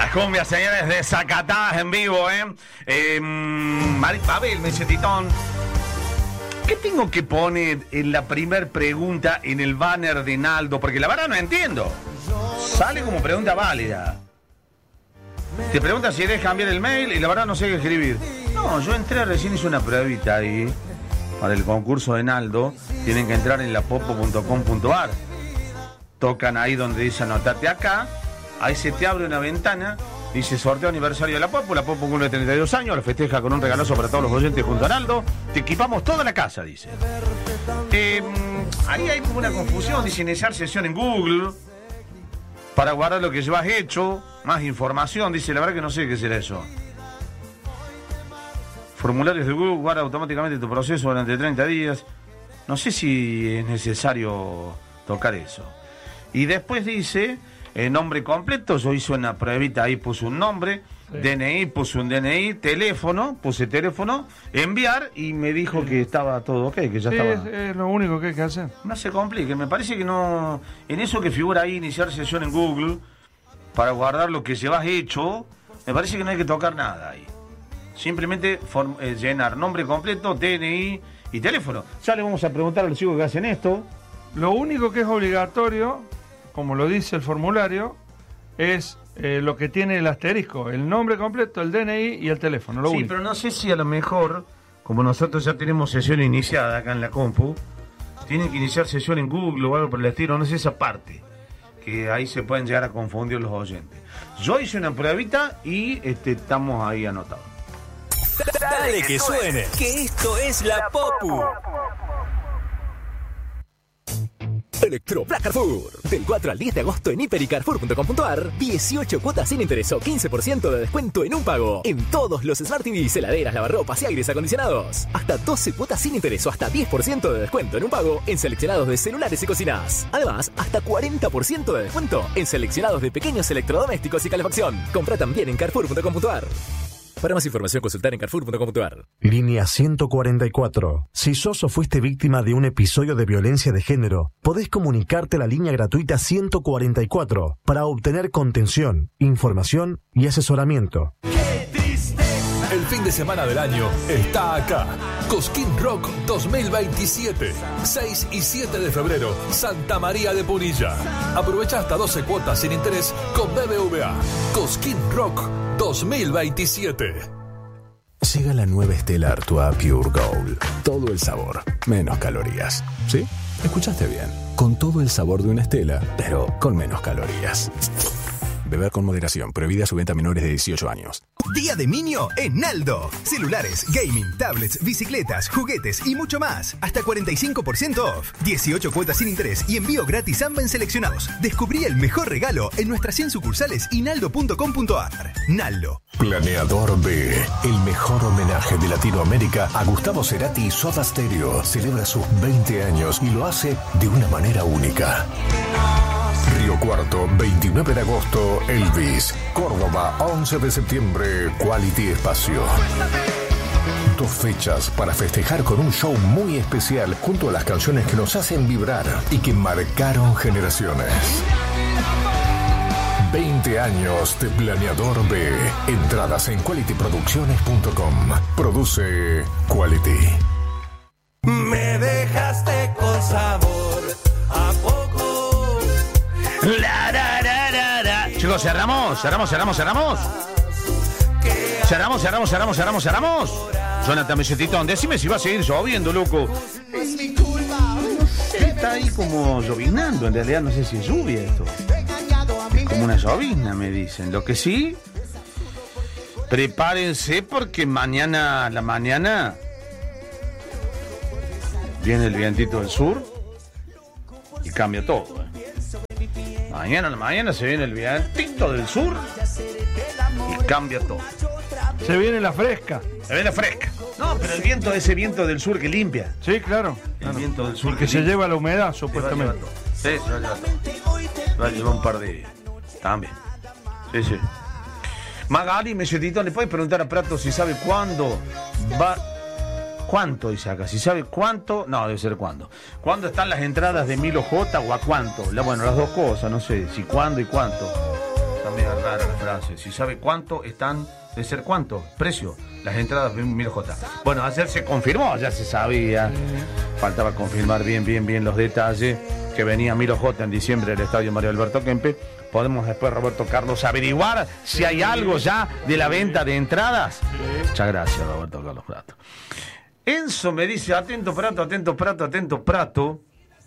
Las cumbias, señores, de Zacatás en vivo, Mabel, me dice Titón, ¿qué tengo que poner en la primer pregunta en el banner de Naldo? Porque la verdad no entiendo. Sale como pregunta válida. Te pregunta si querés cambiar el mail y la verdad no sé qué escribir. No, yo entré recién, hice una pruebita ahí para el concurso de Naldo. Tienen que entrar en lapopo.com.ar. Tocan ahí donde dice anotate acá. Ahí se te abre una ventana. Dice sorteo aniversario de la Popo. La Popo cumple 32 años. Lo festeja con un regalazo para todos los oyentes junto a Naldo. Te equipamos toda la casa, dice. Ahí hay como una confusión. Dice iniciar sesión en Google para guardar lo que llevas hecho. Más información. Dice, la verdad que no sé qué será eso. Formularios de Google, guarda automáticamente tu proceso durante 30 días. No sé si es necesario tocar eso. Y después dice, nombre completo. Yo hice una pruebita ahí, puse un nombre, sí. DNI, puse un DNI, teléfono, puse teléfono, enviar y me dijo que estaba todo ok, que ya estaba. Es lo único que hay que hacer. No se complique, me parece que no. En eso que figura ahí, iniciar sesión en Google, para guardar lo que llevas hecho, me parece que no hay que tocar nada ahí. Simplemente llenar nombre completo, DNI y teléfono. Ya le vamos a preguntar a los chicos que hacen esto. Lo único que es obligatorio, como lo dice el formulario, es lo que tiene el asterisco, el nombre completo, el DNI y el teléfono. Lo único. Pero no sé si a lo mejor, como nosotros ya tenemos sesión iniciada acá en la compu, tienen que iniciar sesión en Google o algo por el estilo, no sé esa parte, que ahí se pueden llegar a confundir los oyentes. Yo hice una pruebita y estamos ahí anotados. Dale que suene, que esto es la Popu. Electro Black Carrefour. Del 4 al 10 de agosto en hiper y carrefour.com.ar. 18 cuotas sin interés o 15% de descuento en un pago. En todos los Smart TVs, heladeras, lavarropas y aires acondicionados. Hasta 12 cuotas sin interés o hasta 10% de descuento en un pago en seleccionados de celulares y cocinas. Además, hasta 40% de descuento en seleccionados de pequeños electrodomésticos y calefacción. Compra también en carrefour.com.ar. Para más información, consultar en carrefour.com.ar. Línea 144. Si sos o fuiste víctima de un episodio de violencia de género, podés comunicarte a la línea gratuita 144 para obtener contención, información y asesoramiento. El fin de semana del año está acá. Cosquín Rock 2027. 6 y 7 de febrero, Santa María de Punilla. Aprovecha hasta 12 cuotas sin interés con BBVA. Cosquín Rock 2027. Llega la nueva Stella Artois Pure Gold. Todo el sabor, menos calorías. ¿Sí? Escuchaste bien. Con todo el sabor de una Stella, pero con menos calorías. Beber con moderación. Prohibida su venta a menores de 18 años. Día de Minio en Naldo. Celulares, gaming, tablets, bicicletas, juguetes y mucho más. Hasta 45% off. 18 cuotas sin interés y envío gratis AMBA en seleccionados. Descubrí el mejor regalo en nuestras 100 sucursales y naldo.com.ar. Naldo. Planeador B. El mejor homenaje de Latinoamérica a Gustavo Cerati y Soda Stereo. Celebra sus 20 años y lo hace de una manera única. Río Cuarto, 29 de agosto, Elvis. Córdoba, 11 de septiembre, Quality Espacio. 2 fechas para festejar con un show muy especial junto a las canciones que nos hacen vibrar y que marcaron generaciones. 20 años de Planeador B. Entradas en qualityproducciones.com. Produce Quality. Me dejaste con sabor a poco. Chicos, cerramos. Jonathan Mesetitón, decime si va a seguir lloviendo, loco. Está ahí como llovinando, en realidad no sé si es lluvia esto. Es como una llovizna, me dicen. Lo que sí, prepárense porque mañana a la mañana viene el vientito del sur y cambia todo. Mañana a la mañana se viene el vientito del sur y cambia todo. Se viene la fresca. Se viene la fresca. No, pero el viento, ese viento del sur que limpia. Sí, claro. El viento del sur que se lleva la humedad, supuestamente. Sí, se va a llevar todo. Va a llevar un par de días. También. Sí. Magali Mesetitón, ¿le puedes preguntar a Prato si sabe cuándo va? ¿Cuánto dice acá? Si sabe cuánto, no, debe ser cuándo. ¿Cuándo están las entradas de Milo J o a cuánto? Bueno, las dos cosas, no sé, si cuándo y cuánto. media rara la frase. Si sabe cuánto están, de ser cuánto, precio, las entradas de Milo J. Bueno, ayer se confirmó, ya se sabía. Faltaba confirmar bien los detalles. Que venía Milo J en diciembre del Estadio Mario Alberto Kempe. Podemos después, Roberto Carlos, averiguar si hay algo ya de la venta de entradas. Muchas gracias, Roberto Carlos Prato. Enzo me dice, atento Prato.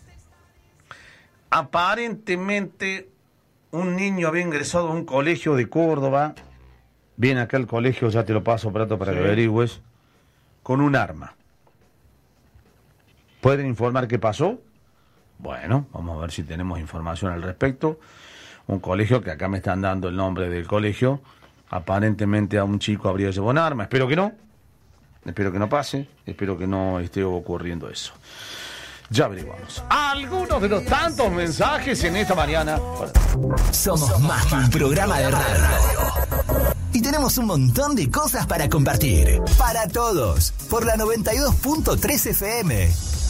Aparentemente un niño había ingresado a un colegio de Córdoba. Viene acá al colegio, ya te lo paso, Prato, para que averigües. Con un arma. ¿Pueden informar qué pasó? Bueno, vamos a ver si tenemos información al respecto. Un colegio que acá me están dando el nombre del colegio. Aparentemente a un chico habría llevado un arma. Espero que no. Espero que no pase. Espero que no esté ocurriendo eso. Ya averiguamos. Algunos de los tantos mensajes en esta mañana. Somos más que un programa de radio. Y tenemos un montón de cosas para compartir. Para todos. Por la 92.3 FM.